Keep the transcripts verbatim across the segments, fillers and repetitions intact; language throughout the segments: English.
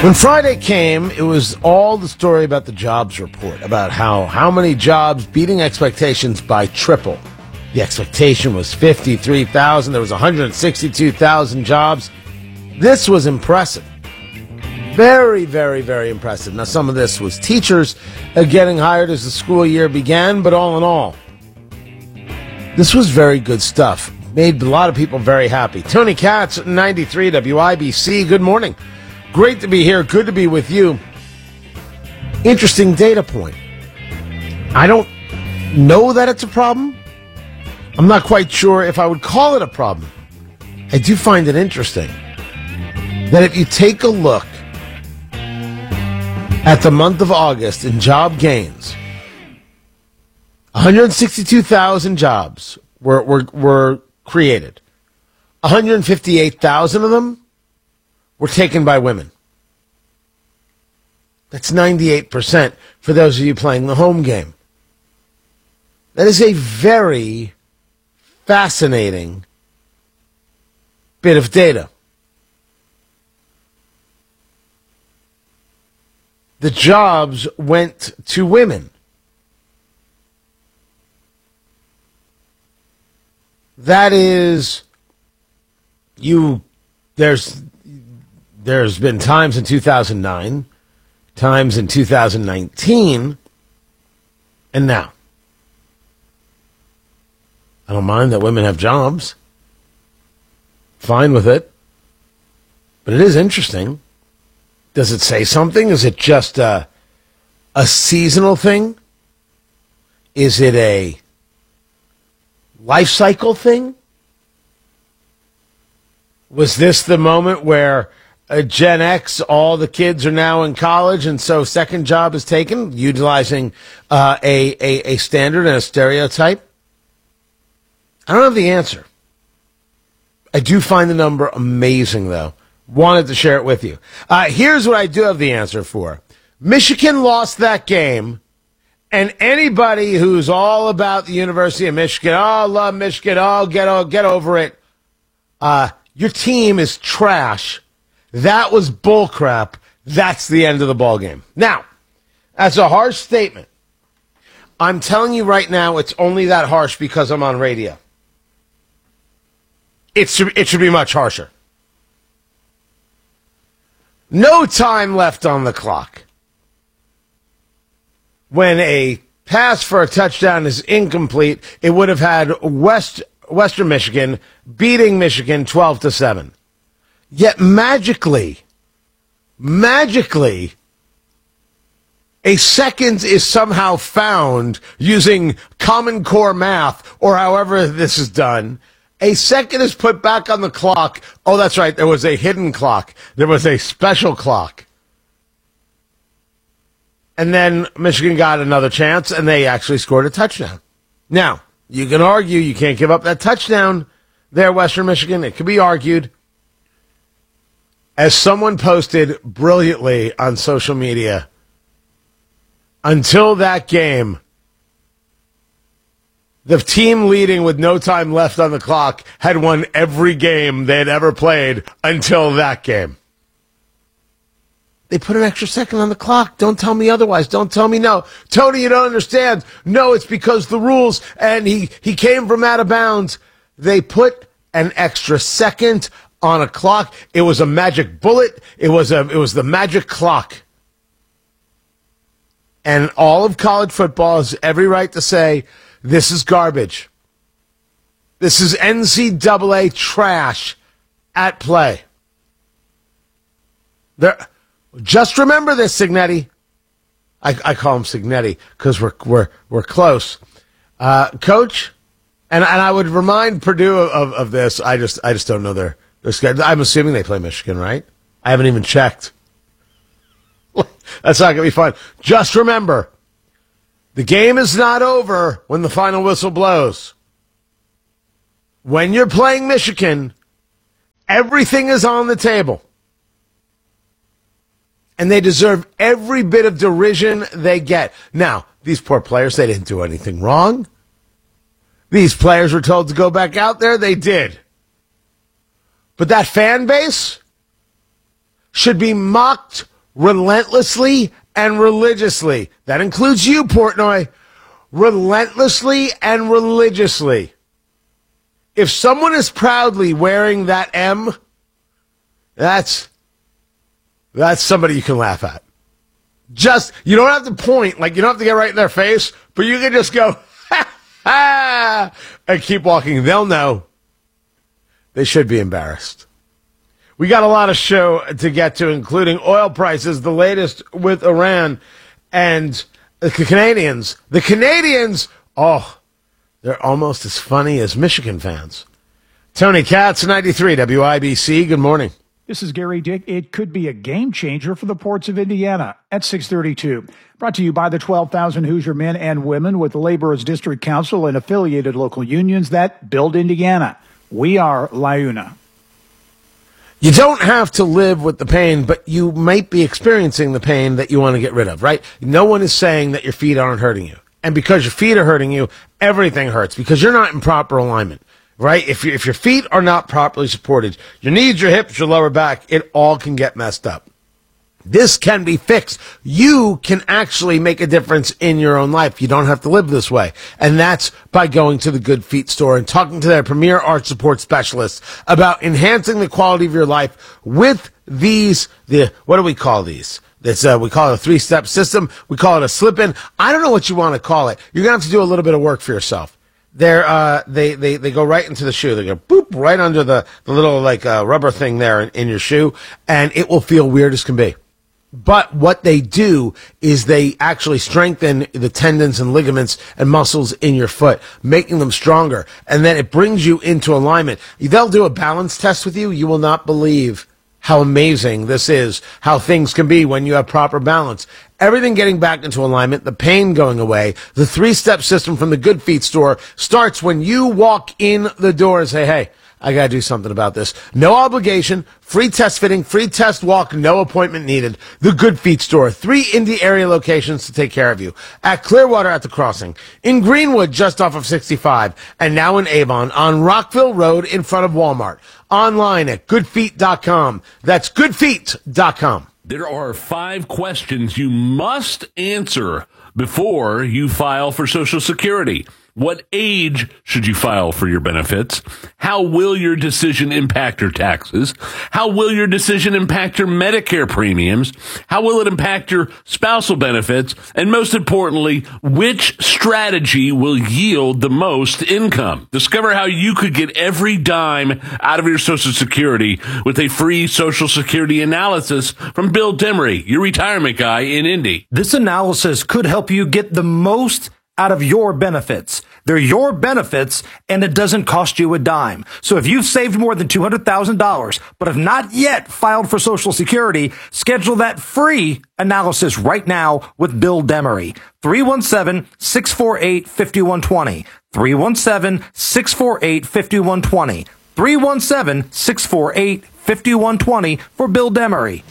When Friday came, it was all the story about the jobs report, about how, how many jobs beating expectations by triple. The expectation was fifty-three thousand. There was one hundred sixty-two thousand jobs. This was impressive. Very, very, very impressive. Now, some of this was teachers uh, getting hired as the school year began, but all in all, this was very good stuff. Made a lot of people very happy. Tony Katz, ninety-three W I B C. Good morning. Great to be here. Good to be with you. Interesting data point. I don't know that it's a problem. I'm not quite sure if I would call it a problem. I do find it interesting that if you take a look at the month of August in job gains, one hundred sixty-two thousand jobs were, were, were created. one hundred fifty-eight thousand of them were taken by women. That's ninety-eight percent for those of you playing the home game. That is a very fascinating bit of data. The jobs went to women. That is, you, there's, there's been times in two thousand nine, times in two thousand nineteen, and now. I don't mind that women have jobs. Fine with it. But it is interesting. Does it say something? Is it just a, a seasonal thing? Is it a life cycle thing? Was this the moment where uh, Gen X, all the kids are now in college, and so second job is taken, utilizing uh, a, a, a standard and a stereotype? I don't have the answer. I do find the number amazing, though. Wanted to share it with you. Uh, here's what I do have the answer for. Michigan lost that game, and anybody who's all about the University of Michigan, oh, love Michigan, oh, get, oh, get over it, uh, your team is trash. That was bullcrap. That's the end of the ballgame. Now, that's a harsh statement. I'm telling you right now, it's only that harsh because I'm on radio. It should, it should be much harsher. No time left on the clock. When a pass for a touchdown is incomplete, it would have had West Western Michigan beating Michigan twelve to seven. Yet magically, magically, a second is somehow found using Common Core math, or however this is done. A second is put back on the clock. Oh, that's right. There was a hidden clock. There was a special clock. And then Michigan got another chance, and they actually scored a touchdown. Now, you can argue you can't give up that touchdown there, Western Michigan. It could be argued. As someone posted brilliantly on social media, until that game, the team leading with no time left on the clock had won every game they had ever played until that game. They put an extra second on the clock. Don't tell me otherwise. Don't tell me no. Tony, you don't understand. No, it's because the rules, and he, he came from out of bounds. They put an extra second on a clock. It was a magic bullet. It was a, it was the magic clock. And all of college football has every right to say, this is garbage. This is N C double A trash at play. There, just remember this, Signetti. I, I call him Signetti because we're we're we're close, uh, Coach. And and I would remind Purdue of, of this. I just I just don't know their their schedule. I'm assuming they play Michigan, right? I haven't even checked. That's not gonna be fun. Just remember. The game is not over when the final whistle blows. When you're playing Michigan, everything is on the table. And they deserve every bit of derision they get. Now, these poor players, they didn't do anything wrong. These players were told to go back out there. They did. But that fan base should be mocked relentlessly and religiously. That includes you, Portnoy. Relentlessly and religiously. If someone is proudly wearing that M, that's that's somebody you can laugh at. Just, you don't have to point, like you don't have to get right in their face, but you can just go, ha, ha, and keep walking. They'll know. They should be embarrassed. We got a lot of show to get to, including oil prices, the latest with Iran, and the Canadians. The Canadians, oh, they're almost as funny as Michigan fans. Tony Katz, ninety-three W I B C. Good morning. This is Gary Dick. It could be a game changer for the ports of Indiana at six thirty-two. Brought to you by the twelve thousand Hoosier men and women with the Laborers District Council and affiliated local unions that build Indiana. We are LIUNA. You don't have to live with the pain, but you might be experiencing the pain that you want to get rid of, right? No one is saying that your feet aren't hurting you. And because your feet are hurting you, everything hurts because you're not in proper alignment, right? If, you, if your feet are not properly supported, your knees, your hips, your lower back, it all can get messed up. This can be fixed. You can actually make a difference in your own life. You don't have to live this way. And that's by going to the Good Feet store and talking to their premier arch support specialists about enhancing the quality of your life with these, the, what do we call these? It's, uh, we call it a three-step system. We call it a slip-in. I don't know what you want to call it. You're going to have to do a little bit of work for yourself. They're, uh, they, they, they go right into the shoe. They go boop right under the, the little, like, uh, rubber thing there in, in your shoe, and it will feel weird as can be. But what they do is they actually strengthen the tendons and ligaments and muscles in your foot, making them stronger. And then it brings you into alignment. They'll do a balance test with you. You will not believe how amazing this is, how things can be when you have proper balance. Everything getting back into alignment, the pain going away, the three-step system from the Good Feet store starts when you walk in the door and say, hey, I got to do something about this. No obligation, free test fitting, free test walk, no appointment needed. The Good Feet store, three Indy area locations to take care of you. At Clearwater at the Crossing, in Greenwood just off of sixty-five, and now in Avon on Rockville Road in front of Walmart. Online at good feet dot com. That's good feet dot com. There are five questions you must answer before you file for Social Security. What age should you file for your benefits? How will your decision impact your taxes? How will your decision impact your Medicare premiums? How will it impact your spousal benefits? And most importantly, which strategy will yield the most income? Discover how you could get every dime out of your Social Security with a free Social Security analysis from Bill Demery, your retirement guy in Indy. This analysis could help you get the most out of your benefits. They're your benefits, and it doesn't cost you a dime. So if you've saved more than two hundred thousand dollars, but have not yet filed for Social Security, schedule that free analysis right now with Bill Demery. three one seven, six four eight, five one two zero. three one seven, six four eight, five one two zero. three one seven, six four eight, five one two zero for Bill Demery.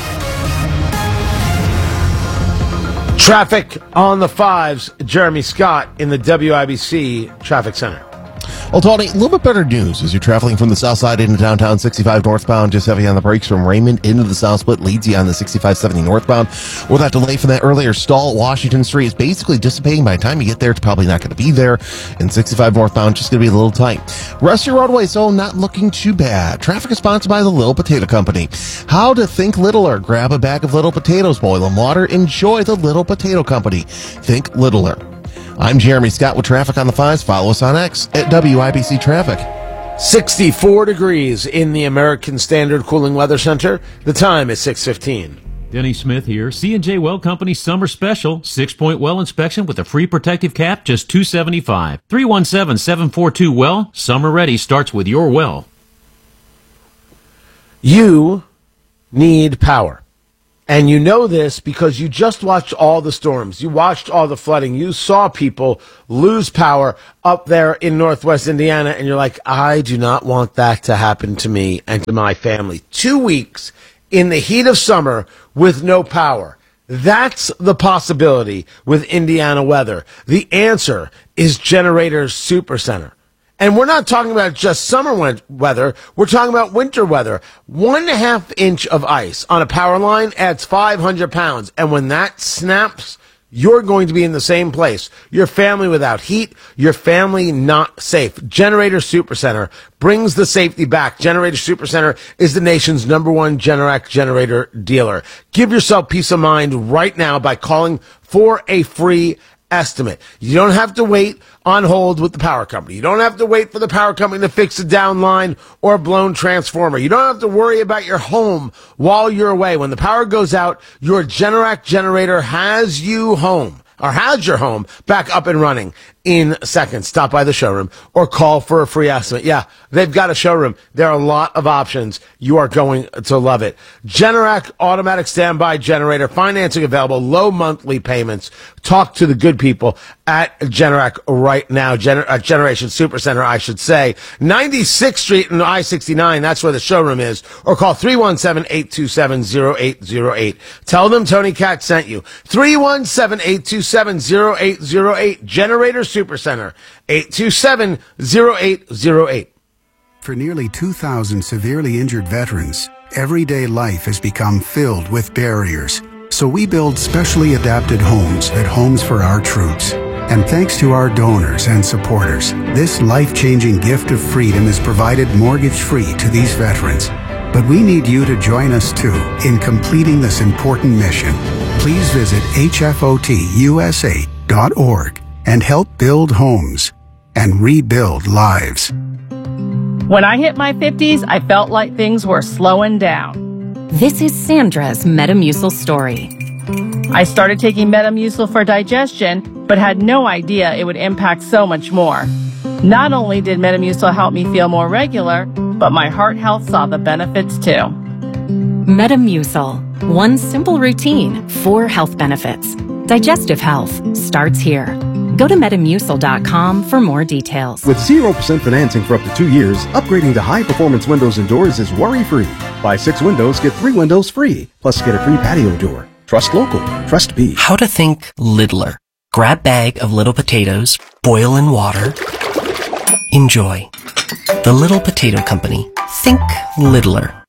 Traffic on the fives, Jeremy Scott in the W I B C Traffic Center. Well, Tony, a little bit better news as you're traveling from the south side into downtown sixty-five northbound, just heavy on the brakes from Raymond into the south split, leads you on the sixty-five seventy northbound. Or that delay from that earlier stall at Washington Street is basically dissipating. By the time you get there, it's probably not going to be there. And sixty-five northbound, just going to be a little tight. Rest of your roadways, though, not looking too bad. Traffic is sponsored by the Little Potato Company. How to think littler. Grab a bag of little potatoes, boil them water, enjoy the Little Potato Company. Think littler. I'm Jeremy Scott with Traffic on the Fives. Follow us on X at W I B C Traffic. sixty-four degrees in the American Standard Cooling Weather Center. The time is six fifteen. Denny Smith here. C and J Well Company Summer Special. Six-point well inspection with a free protective cap, just two hundred seventy-five dollars. three one seven, seven four two, well. Summer ready starts with your well. You need power. And you know this because you just watched all the storms. You watched all the flooding. You saw people lose power up there in Northwest Indiana, and you're like, I do not want that to happen to me and to my family. Two weeks in the heat of summer with no power. That's the possibility with Indiana weather. The answer is Generators Supercenter. And we're not talking about just summer win- weather. We're talking about winter weather. One half inch of ice on a power line adds five hundred pounds. And when that snaps, you're going to be in the same place. Your family without heat, your family not safe. Generator Supercenter brings the safety back. Generator Supercenter is the nation's number one Generac generator dealer. Give yourself peace of mind right now by calling for a free estimate. You don't have to wait on hold with the power company. You don't have to wait for the power company to fix a down line or a blown transformer. You don't have to worry about your home while you're away. When the power goes out, your Generac generator has you home, or has your home back up and running in seconds. Stop by the showroom or call for a free estimate. Yeah, they've got a showroom. There are a lot of options. You are going to love it. Generac automatic standby generator, financing available, low monthly payments. Talk to the good people at Generac right now. Gener- uh, Generation Supercenter, I should say. ninety-sixth Street and I sixty-nine, that's where the showroom is. Or call three one seven, eight two seven, zero eight zero eight. Tell them Tony Katz sent you. three one seven, eight two seven, zero eight zero eight. Generator Supercenter, eight two seven, zero eight zero eight. For nearly two thousand severely injured veterans, everyday life has become filled with barriers. So we build specially adapted homes at Homes for Our Troops. And thanks to our donors and supporters, this life-changing gift of freedom is provided mortgage-free to these veterans. But we need you to join us too in completing this important mission. Please visit H F O T U S A dot org and help build homes and rebuild lives. When I hit my fifties, I felt like things were slowing down. This is Sandra's Metamucil story. I started taking Metamucil for digestion, but had no idea it would impact so much more. Not only did Metamucil help me feel more regular, but my heart health saw the benefits too. Metamucil. One simple routine, four health benefits. Digestive health starts here. Go to Metamucil dot com for more details. With zero percent financing for up to two years, upgrading to high-performance windows and doors is worry-free. Buy six windows, get three windows free. Plus, get a free patio door. Trust local. Trust B. How to think littler. Grab bag of little potatoes, boil in water. Enjoy. The Little Potato Company. Think littler.